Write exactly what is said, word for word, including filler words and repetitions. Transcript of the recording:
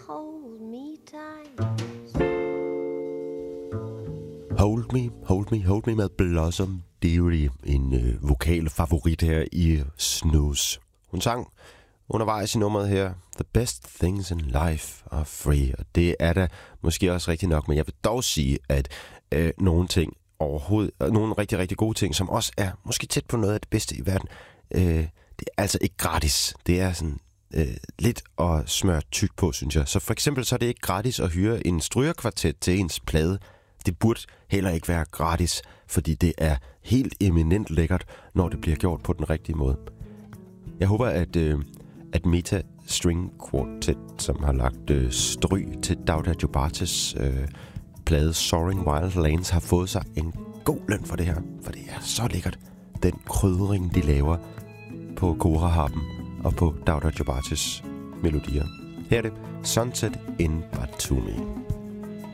hold me tight. Hold Me, Hold Me, Hold Me med Blossom Dearie, en øh, vokal favorit her i Snooze. Hun sang undervejs i nummeret her, The best things in life are free, og det er da måske også rigtigt nok, men jeg vil dog sige, at øh, nogle ting overhovedet, øh, nogle rigtig, rigtig gode ting, som også er måske tæt på noget af det bedste i verden, øh, det er altså ikke gratis. Det er sådan øh, lidt at smøre tyk på, synes jeg. Så for eksempel så er det ikke gratis at hyre en strygerkvartet til ens plade. Det burde heller ikke være gratis, fordi det er helt eminent lækkert, når det bliver gjort på den rigtige måde. Jeg håber, at, øh, at Meta String Quartet, som har lagt øh, stryg til Dawda Jubates øh, plade Soaring Wild Lands, har fået sig en god løn for det her. For det er så lækkert, den krydring, de laver på Kora-harpen og på Dawda Jubates melodier. Her er det Sunset in Batumi.